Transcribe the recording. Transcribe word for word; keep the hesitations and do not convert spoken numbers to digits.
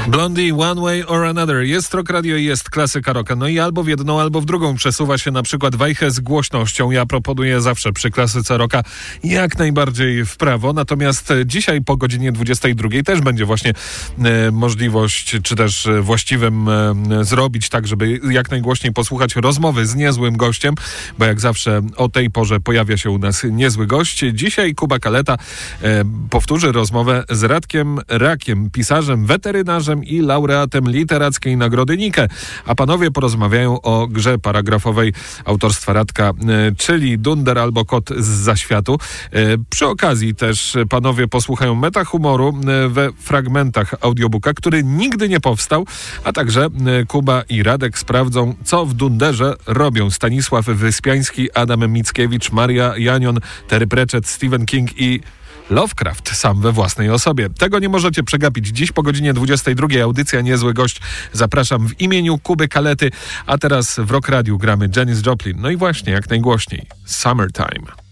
Blondie, One Way or Another. Jest Rock Radio, jest klasyka rocka. No i albo w jedną, albo w drugą przesuwa się na przykład wajchę z głośnością. Ja proponuję zawsze przy klasyce rocka jak najbardziej w prawo. Natomiast dzisiaj po godzinie dwudziestej drugiej też będzie właśnie e, możliwość, czy też właściwym e, zrobić tak, żeby jak najgłośniej posłuchać rozmowy z niezłym gościem, bo jak zawsze o tej porze pojawia się u nas niezły gość. Dzisiaj Kuba Kaleta e, powtórzy rozmowę z Radkiem Rakiem, pisarzem, weterynarzem i laureatem literackiej Nagrody Nike. A panowie porozmawiają o grze paragrafowej autorstwa Radka, czyli Dunder albo Kot z Zaświatu. Przy okazji też panowie posłuchają metahumoru we fragmentach audiobooka, który nigdy nie powstał, a także Kuba i Radek sprawdzą, co w Dunderze robią Stanisław Wyspiański, Adam Mickiewicz, Maria Janion, Terry Pratchett, Stephen King i Lovecraft sam we własnej osobie. Tego nie możecie przegapić. Dziś po godzinie dwudziestej drugiej audycja Niezły Gość. Zapraszam w imieniu Kuby Kalety, a teraz w Rock Radiu gramy Janis Joplin. No i właśnie, jak najgłośniej. Summertime.